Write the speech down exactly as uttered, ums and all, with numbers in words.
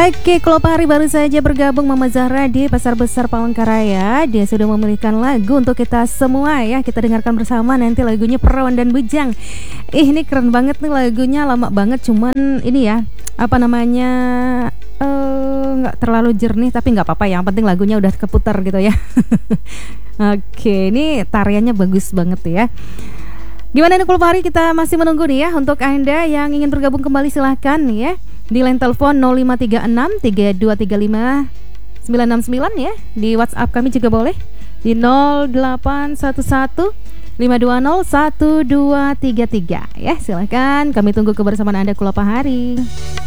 Oke, kalau Pak Hari baru saja bergabung Mama Zahra di Pasar Besar Palangkaraya. Dia sudah memberikan lagu untuk kita semua ya. Kita dengarkan bersama nanti lagunya Perawan dan Bujang. Ih, ini keren banget nih lagunya, lama banget cuman ini ya, apa namanya, nggak uh, terlalu jernih tapi nggak apa-apa, yang penting lagunya udah keputar gitu ya. Oke, ini tariannya bagus banget ya. Gimana nih kalau Pak Hari, kita masih menunggu nih ya. Untuk Anda yang ingin bergabung kembali silahkan nih ya, di line telepon nol lima tiga enam tiga dua tiga lima sembilan enam sembilan ya. Di WhatsApp kami juga boleh di nol delapan satu satu lima dua nol satu dua tiga tiga ya. Silahkan, kami tunggu kebersamaan Anda Kula Pak Hari.